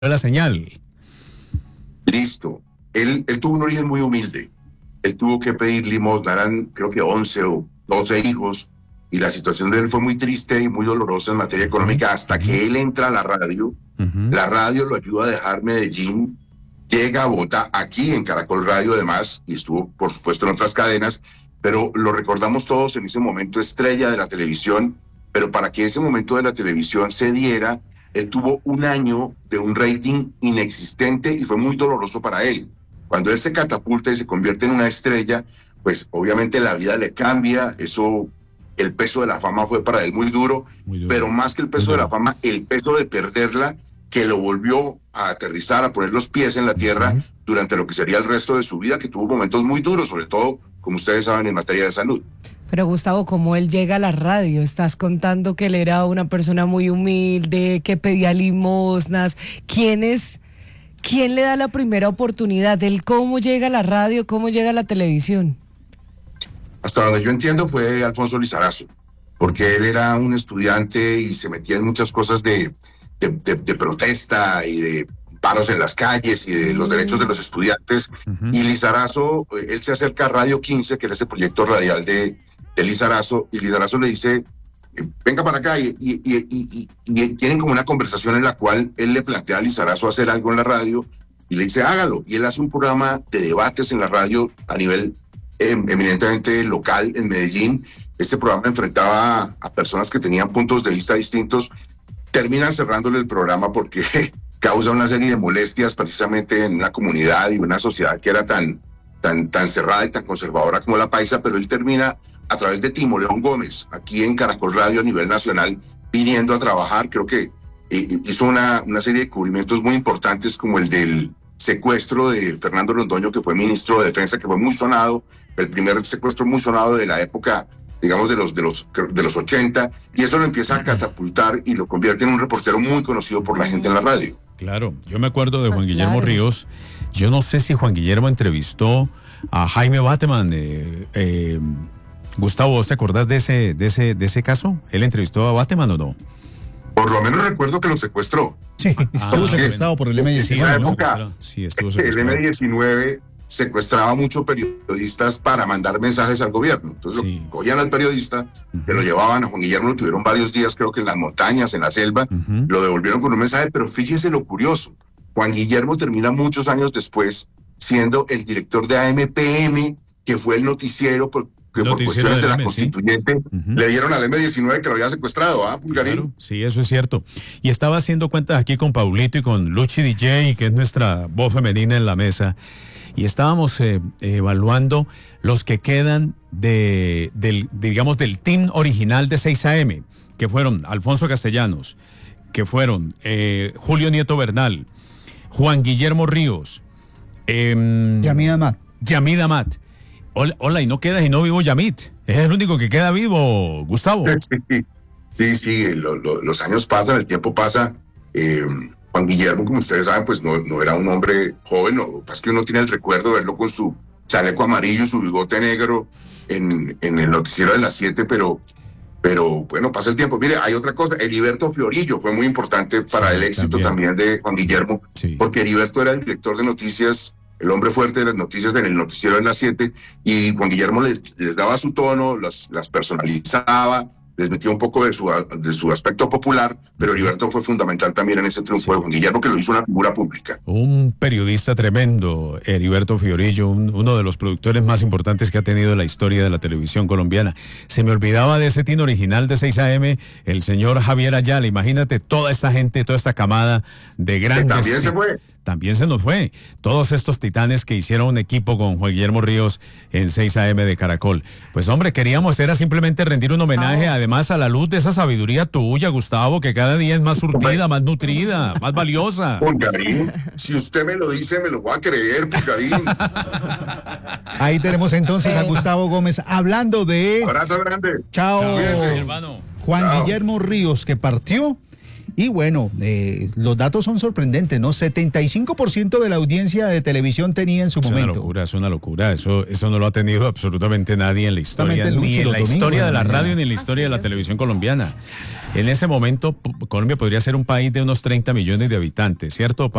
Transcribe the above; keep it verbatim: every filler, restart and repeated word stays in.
la señal. Listo. Él, él tuvo un origen muy humilde. Él tuvo que pedir limosna, eran creo que once o doce hijos, y la situación de él fue muy triste y muy dolorosa en materia económica hasta que él entra a la radio. Uh-huh. La radio lo ayuda a dejar Medellín, llega a Bogotá, aquí en Caracol Radio además, y estuvo por supuesto en otras cadenas, pero lo recordamos todos en ese momento estrella de la televisión. Pero para que ese momento de la televisión se diera, él tuvo un año de un rating inexistente y fue muy doloroso para él. Cuando él se catapulta y se convierte en una estrella, pues obviamente la vida le cambia. Eso, el peso de la fama fue para él muy duro, muy duro. Pero más que el peso de la fama, el peso de perderla, que lo volvió a aterrizar, a poner los pies en la tierra uh-huh. durante lo que sería el resto de su vida, que tuvo momentos muy duros, sobre todo, como ustedes saben, en materia de salud. Pero Gustavo, ¿cómo él llega a la radio? Estás contando que él era una persona muy humilde, que pedía limosnas. ¿Quién es, quién le da la primera oportunidad? ¿Él cómo llega a la radio? ¿Cómo llega a la televisión? Hasta donde yo entiendo fue Alfonso Lizarazo, porque él era un estudiante y se metía en muchas cosas de, de, de, de protesta y de paros en las calles y de los derechos de los estudiantes. Uh-huh. Y Lizarazo, él se acerca a Radio quince, que era ese proyecto radial de de Lizarazo, y Lizarazo le dice, venga para acá, y, y, y, y, y tienen como una conversación en la cual él le plantea a Lizarazo hacer algo en la radio, y le dice, hágalo, y él hace un programa de debates en la radio a nivel eh, eminentemente local en Medellín. Este programa enfrentaba a, a personas que tenían puntos de vista distintos. Terminan cerrándole el programa porque causa una serie de molestias precisamente en una comunidad y una sociedad que era tan Tan, tan cerrada y tan conservadora como la paisa, pero él termina a través de Timo León Gómez, aquí en Caracol Radio a nivel nacional, viniendo a trabajar. Creo que eh, hizo una, una serie de descubrimientos muy importantes, como el del secuestro de Fernando Londoño, que fue ministro de Defensa, que fue muy sonado, el primer secuestro muy sonado de la época, digamos, de los, de los, de los ochenta, y eso lo empieza a catapultar y lo convierte en un reportero muy conocido por la gente en la radio. Claro, yo me acuerdo de Juan Guillermo claro. Ríos. Yo no sé si Juan Guillermo entrevistó a Jaime Bateman. Eh, eh, Gustavo, ¿vos te acordás de ese, de ese, de ese caso? ¿Él entrevistó a Bateman o no? Por lo menos recuerdo que lo secuestró. Sí, estuvo ah, secuestrado por el eme diecinueve. En esa época, sí, estuvo el eme diecinueve secuestraba a muchos periodistas para mandar mensajes al gobierno. Entonces sí. lo cogían al periodista, uh-huh. se lo llevaban a Juan Guillermo, lo tuvieron varios días, creo que en las montañas, en la selva, uh-huh. lo devolvieron con un mensaje, pero fíjese lo curioso. Juan Guillermo termina muchos años después siendo el director de A M P M, que fue el noticiero por, que noticiero por cuestiones de la M, constituyente sí. uh-huh. le dieron al eme diecinueve que lo había secuestrado, ¿ah, Pulgarín? Claro, sí, eso es cierto. Y estaba haciendo cuentas aquí con Paulito y con Luchi D J, que es nuestra voz femenina en la mesa, y estábamos eh, evaluando los que quedan de, del, digamos, del team original de seis A eme, que fueron Alfonso Castellanos, que fueron eh, Julio Nieto Bernal, Juan Guillermo Ríos, eh, Yamid Amat. Yamid Amat. Hola, hola, y no queda y no vivo Yamid. Es el único que queda vivo, Gustavo. Sí, sí, sí lo, lo, los años pasan, el tiempo pasa. Eh, Juan Guillermo, como ustedes saben, pues no, no era un hombre joven, lo que pasa es que uno tiene el recuerdo de verlo con su chaleco amarillo y su bigote negro en, en el noticiero de las siete, pero, pero bueno, pasa el tiempo. Mire, hay otra cosa, Heriberto Fiorillo fue muy importante para sí, el éxito también. también de Juan Guillermo, sí. porque Heriberto era el director de noticias, el hombre fuerte de las noticias en el noticiero de las siete, y Juan Guillermo les, les daba su tono, las, las personalizaba, les metió un poco de su, de su aspecto popular, pero Heriberto fue fundamental también en ese triunfo sí. de Juan Guillermo, que lo hizo una figura pública. Un periodista tremendo, Heriberto Fiorillo, un, uno de los productores más importantes que ha tenido la historia de la televisión colombiana. Se me olvidaba de ese team original de seis A eme, el señor Javier Ayala. Imagínate toda esta gente, toda esta camada de grandes... Que también se fue. También se nos fue. Todos estos titanes que hicieron un equipo con Juan Guillermo Ríos en seis A eme de Caracol. Pues hombre, queríamos, era simplemente rendir un homenaje, oh. además a la luz de esa sabiduría tuya, Gustavo, que cada día es más surtida, más nutrida, más valiosa. Pulgarín, si usted me lo dice, me lo voy a creer, Pulgarín. Ahí tenemos entonces a Gustavo Gómez hablando de... Abrazo grande. Chao. Chao, hermano. Juan Chao. Guillermo Ríos, que partió Y bueno, eh, los datos son sorprendentes, ¿no? setenta y cinco por ciento de la audiencia de televisión tenía en su Es momento. una locura, es una locura. Eso, eso no lo ha tenido absolutamente nadie en la historia, Justamente, ni Luchi, en los la domingos historia de de la la mañana. radio, ni en la historia de la televisión colombiana. En ese momento, P- Colombia podría ser un país de unos treinta millones de habitantes, ¿cierto?